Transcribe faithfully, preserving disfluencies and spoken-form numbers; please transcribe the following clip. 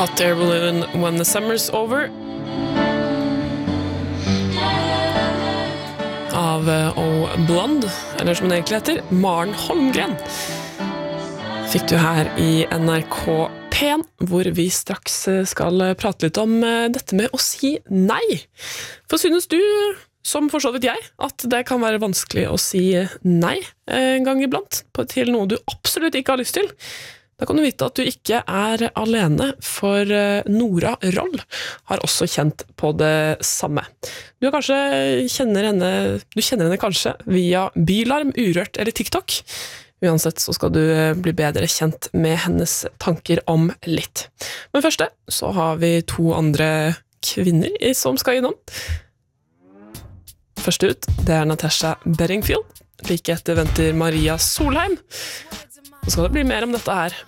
Hot Air Balloon, When the Summer's Over av O Blonde, eller som den egentlig heter, Maren Holmgren, fikk du her i N R K P en, hvor vi straks skal prate litt om dette med å si nei. For synes du, som for så vidt jeg, at det kan være vanskelig å si nei en gang iblant til noe du absolutt ikke har lyst til? Da kan du vite at du ikke er alene, for Nora Roll har også kjent på det samme. Du kanskje kjenner henne, du kjenner henne kanskje via Bylarm, Urørt eller TikTok. Uansett så skal du bli bedre kjent med hennes tanker om litt. Men først så har vi to andre kvinner som skal innom. Først ut, det er Natasha Bedingfield. Like etter venter Maria Solheim. Så skal det bli mer om dette her